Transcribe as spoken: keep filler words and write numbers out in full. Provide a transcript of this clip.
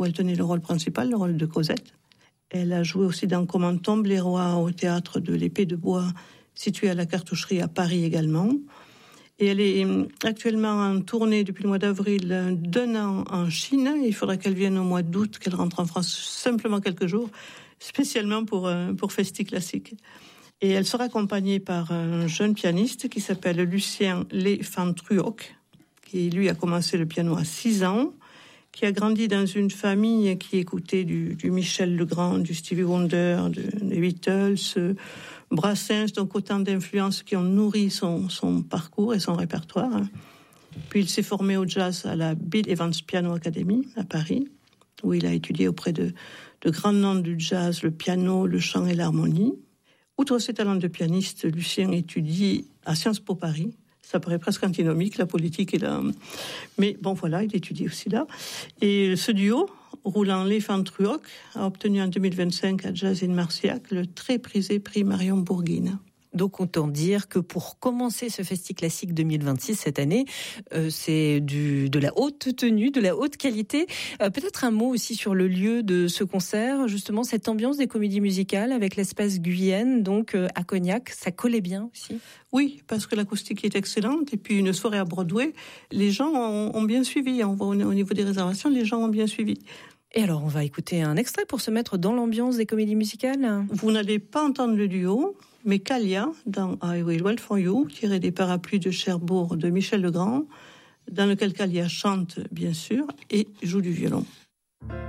où elle tenait le rôle principal, le rôle de Cosette. Elle a joué aussi dans Comment tombent les rois au théâtre de l'Épée de Bois, situé à la Cartoucherie à Paris également. Et elle est actuellement en tournée depuis le mois d'avril d'un an en Chine. Il faudra qu'elle vienne au mois d'août, qu'elle rentre en France simplement quelques jours, spécialement pour, pour Festi Classique. Et elle sera accompagnée par un jeune pianiste qui s'appelle Lucien Lefantruoc, qui lui a commencé le piano à six ans, qui a grandi dans une famille qui écoutait du, du Michel Legrand, du Stevie Wonder, de, des Beatles, Brassens, donc autant d'influences qui ont nourri son, son parcours et son répertoire. Puis il s'est formé au jazz à la Bill Evans Piano Academy à Paris, où il a étudié auprès de, de grands noms du jazz, le piano, le chant et l'harmonie. Outre ses talents de pianiste, Lucien étudie à Sciences Po Paris. Ça paraît presque antinomique, la politique et la... Mais bon, voilà, il étudie aussi là. Et ce duo, Roland Lefantruoc, a obtenu en deux mille vingt-cinq à Jazz in Marciac le très prisé prix Marion Bourguine. Donc, autant dire que pour commencer ce Festi Classique deux mille vingt-six cette année, euh, c'est du, de la haute tenue, de la haute qualité. Euh, peut-être un mot aussi sur le lieu de ce concert, justement cette ambiance des comédies musicales avec l'espace Guyenne, donc euh, à Cognac, ça collait bien aussi. Oui, parce que l'acoustique est excellente et puis une soirée à Broadway, les gens ont, ont bien suivi. On voit au niveau des réservations, les gens ont bien suivi. Et alors, on va écouter un extrait pour se mettre dans l'ambiance des comédies musicales. Vous n'allez pas entendre le duo, mais Kalia, dans I Will Wait For You, tiré des Parapluies de Cherbourg de Michel Legrand, dans lequel Kalia chante, bien sûr, et joue du violon.